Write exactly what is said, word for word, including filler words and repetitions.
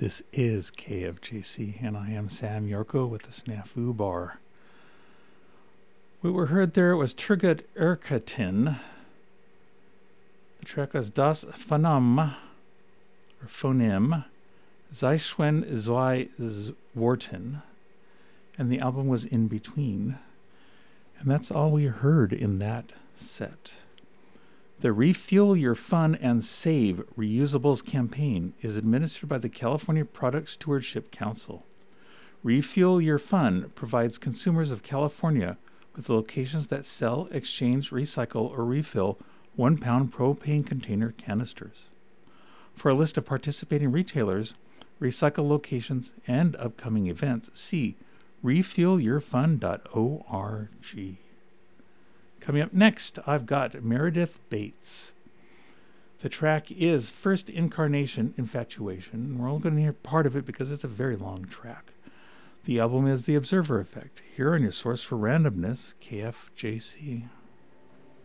This is K F J C, and I am Sam Yorko with the Snafu Bar. What we heard there was Turgut Erkatin. The track was Das Phoneme, or Phoneme, Zeitschwen Zwei Worten, and the album was In Between. And that's all we heard in that set. The Refuel Your Fun and Save Reusables campaign is administered by the California Product Stewardship Council. Refuel Your Fun provides consumers of California with locations that sell, exchange, recycle, or refill one-pound propane container canisters. For a list of participating retailers, recycle locations, and upcoming events, see refuel your fun dot org. Coming up next, I've got Meredith Bates. The track is First Incarnation Infatuation. We're only going to hear part of it because it's a very long track. The album is The Observer Effect. Here on your source for randomness, K F J C.